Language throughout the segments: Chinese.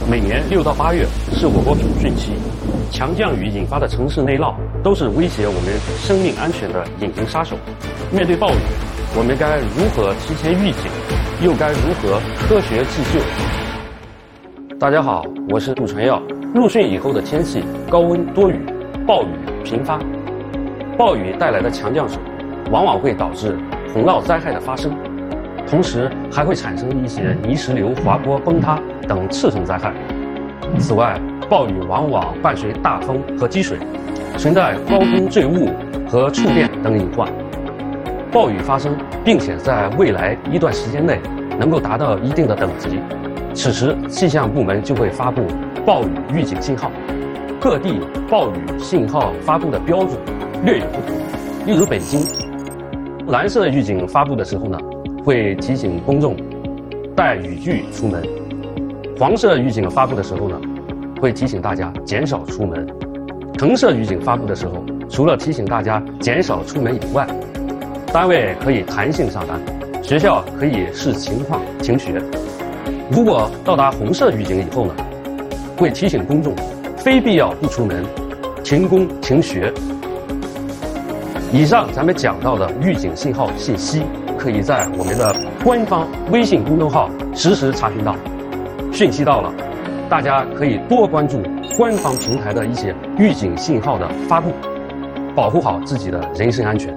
每年6到8月是我国主汛期，强降雨引发的城市内涝都是威胁我们生命安全的隐形杀手。面对暴雨，我们该如何提前预警，又该如何科学自救？大家好，我是杜传耀。入汛以后的天气高温多雨，暴雨频发，暴雨带来的强降水往往会导致洪涝灾害的发生，同时还会产生一些泥石流、滑坡、崩塌等次生灾害。此外，暴雨往往伴随大风和积水，存在高空坠物和触电等隐患。暴雨发生，并且在未来一段时间内能够达到一定的等级，此时气象部门就会发布暴雨预警信号。各地暴雨信号发布的标准略有不同，例如北京，蓝色预警发布的时候呢，会提醒公众带雨具出门；黄色预警发布的时候呢，会提醒大家减少出门；橙色预警发布的时候，除了提醒大家减少出门以外，单位可以弹性上班，学校可以视情况停学。如果到达红色预警以后呢，会提醒公众非必要不出门，停工停学。以上咱们讲到的预警信号信息，可以在我们的官方微信公众号实时查询到。汛期到了，大家可以多关注官方平台的一些预警信号的发布，保护好自己的人身安全。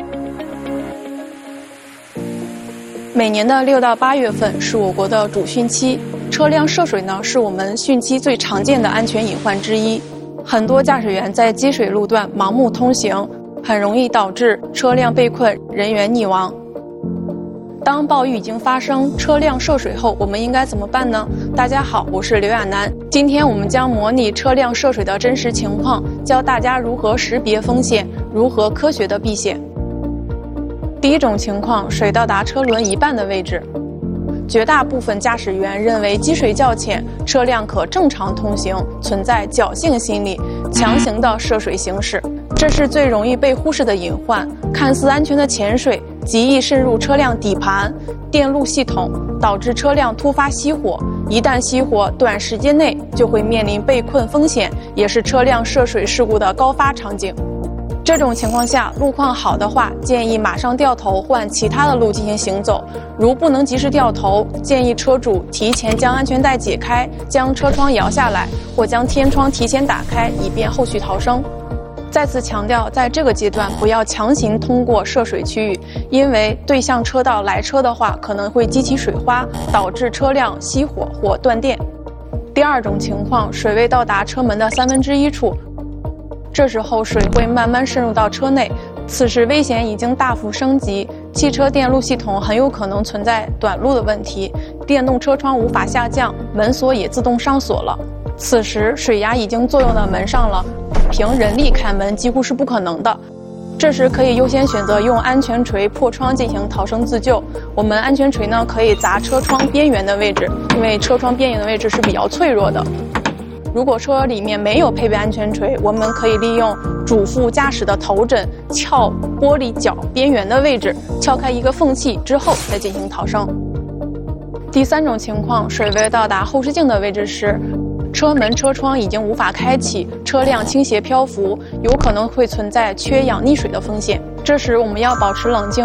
每年的6到8月份是我国的主汛期，车辆涉水呢是我们汛期最常见的安全隐患之一。很多驾驶员在积水路段盲目通行，很容易导致车辆被困、人员溺亡。当暴雨已经发生，车辆涉水后，我们应该怎么办呢？大家好，我是刘亚楠。今天我们将模拟车辆涉水的真实情况，教大家如何识别风险，如何科学的避险。第一种情况，水到达车轮一半的位置。绝大部分驾驶员认为积水较浅，车辆可正常通行，存在侥幸心理，强行的涉水行驶。这是最容易被忽视的隐患。看似安全的浅水，极易渗入车辆底盘、电路系统，导致车辆突发熄火。一旦熄火，短时间内就会面临被困风险，也是车辆涉水事故的高发场景。这种情况下，路况好的话，建议马上掉头换其他的路进行行走。如不能及时掉头，建议车主提前将安全带解开，将车窗摇下来，或将天窗提前打开，以便后续逃生。再次强调，在这个阶段不要强行通过涉水区域，因为对向车道来车的话，可能会激起水花，导致车辆熄火或断电。第二种情况，水位到达车门的1/3处。这时候水会慢慢渗入到车内，此时危险已经大幅升级，汽车电路系统很有可能存在短路的问题，电动车窗无法下降，门锁也自动上锁了。此时水压已经作用到门上了，凭人力开门几乎是不可能的。这时可以优先选择用安全锤破窗进行逃生自救。我们安全锤呢可以砸车窗边缘的位置，因为车窗边缘的位置是比较脆弱的。如果车里面没有配备安全锤，我们可以利用主副驾驶的头枕撬玻璃角边缘的位置，撬开一个缝隙之后再进行逃生。第三种情况，水位到达后视镜的位置时，车门、车窗已经无法开启，车辆倾斜漂浮，有可能会存在缺氧溺水的风险。这时我们要保持冷静，